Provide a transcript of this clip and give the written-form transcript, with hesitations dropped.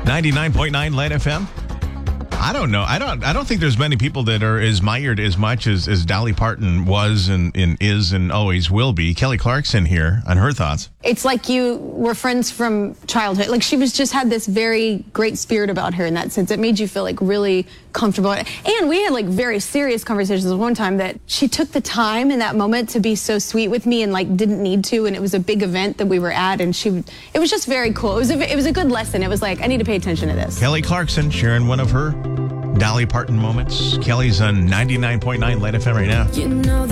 99.9 Light FM. I don't know. I don't think there's many people that are as mired as much as Dolly Parton was and is and always will be. Kelly Clarkson here on her thoughts. It's like you were friends from childhood. Like she had this very great spirit about her in that sense. It made you feel like really comfortable. And we had like very serious conversations one time that she took the time in that moment to be so sweet with me and like didn't need to. And it was a big event that we were at, and it was just very cool. It was a good lesson. It was like, I need to pay attention to this. Kelly Clarkson sharing one of her Dolly Parton moments. Kelly's on 99.9 Light FM right now.